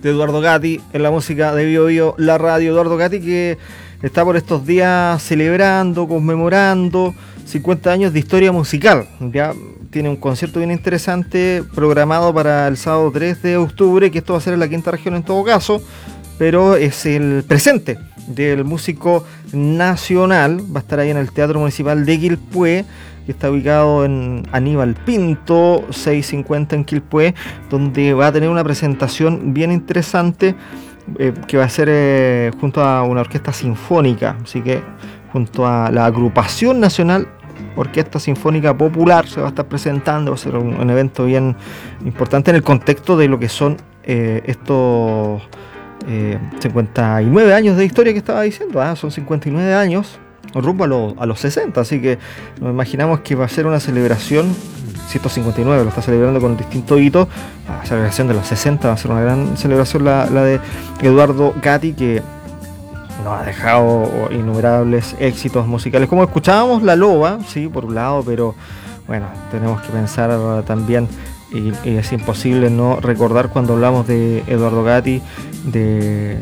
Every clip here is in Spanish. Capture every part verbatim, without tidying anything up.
de Eduardo Gatti en la música de Bio Bio, la radio. Eduardo Gatti, que está por estos días celebrando, conmemorando cincuenta años de historia musical. Ya tiene un concierto bien interesante programado para el sábado tres de octubre, que esto va a ser en la quinta región en todo caso, pero es el presente del músico nacional. Va a estar ahí en el Teatro Municipal de Quilpué, que está ubicado en Aníbal Pinto, seiscientos cincuenta en Quilpué, donde va a tener una presentación bien interesante eh, que va a ser eh, junto a una orquesta sinfónica. Así que junto a la Agrupación Nacional Orquesta Sinfónica Popular se va a estar presentando. Va a ser un, un evento bien importante en el contexto de lo que son eh, estos eh, cincuenta y nueve años de historia que estaba diciendo. ¿eh? Son cincuenta y nueve años rumbo a, lo, a los sesenta, así que nos imaginamos que va a ser una celebración. ciento cincuenta y nueve lo está celebrando con un distinto hito. La celebración de los sesenta va a ser una gran celebración, la, la de Eduardo Gatti, que nos ha dejado innumerables éxitos musicales, como escuchábamos La Loba, sí, por un lado, pero bueno, tenemos que pensar también, y, y es imposible no recordar cuando hablamos de Eduardo Gatti, de,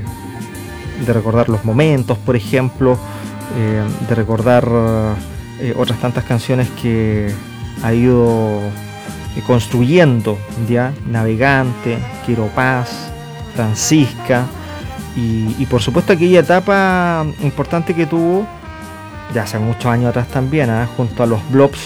de recordar los momentos, por ejemplo, eh, de recordar eh, otras tantas canciones que ha ido eh, construyendo, ya, Navegante, Quiero Paz, Francisca, y, y por supuesto aquella etapa importante que tuvo ya hace muchos años atrás también, ¿eh? junto a los Blobs,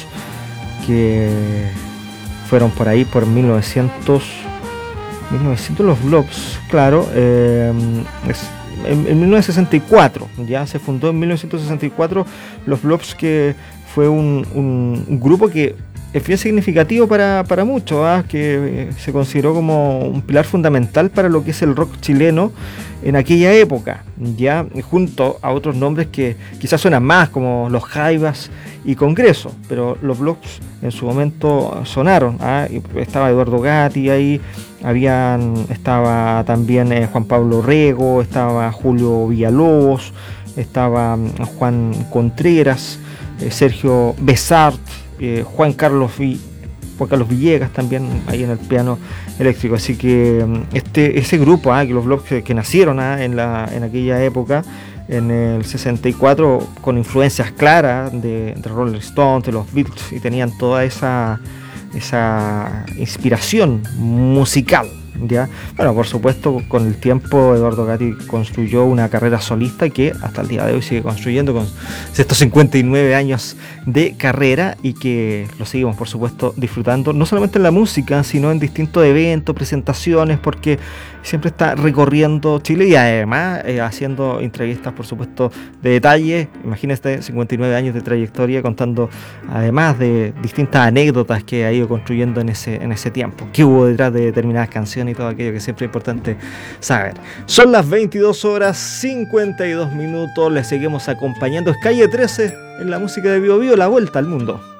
que fueron por ahí por mil novecientos, mil novecientos los Blobs, claro, eh, es, en, en mil novecientos sesenta y cuatro, ya se fundó en mil novecientos sesenta y cuatro los Blobs, que fue un, un, un grupo que es bien significativo para, para muchos, ¿eh? que eh, se consideró como un pilar fundamental para lo que es el rock chileno en aquella época, ya junto a otros nombres que quizás suenan más, como los Jaivas y Congreso, pero los Blobs en su momento sonaron. ¿eh? Estaba Eduardo Gatti ahí, habían, estaba también eh, Juan Pablo Rego, estaba Julio Villalobos, estaba Juan Contreras, eh, Sergio Besart, Eh, Juan Carlos Vi, Juan Carlos Villegas también ahí en el piano eléctrico. Así que este ese grupo, ah, que los Blobs que, que nacieron ah, en la en aquella época, en el sesenta y cuatro, con influencias claras de, de Rolling Stones, de los Beatles, y tenían toda esa esa inspiración musical. ¿Ya? Bueno, por supuesto, con el tiempo Eduardo Gatti construyó una carrera solista que hasta el día de hoy sigue construyendo con estos cincuenta y nueve años de carrera, y que lo seguimos, por supuesto, disfrutando, no solamente en la música, sino en distintos eventos, presentaciones, porque siempre está recorriendo Chile y además eh, haciendo entrevistas, por supuesto, de detalle. Imagínate, cincuenta y nueve años de trayectoria, contando además de distintas anécdotas que ha ido construyendo en ese, en ese tiempo, que hubo detrás de determinadas canciones y todo aquello que siempre es importante saber. Son las veintidós horas cincuenta y dos minutos, les seguimos acompañando. Es Calle trece en la música de Bio Bio, la vuelta al mundo.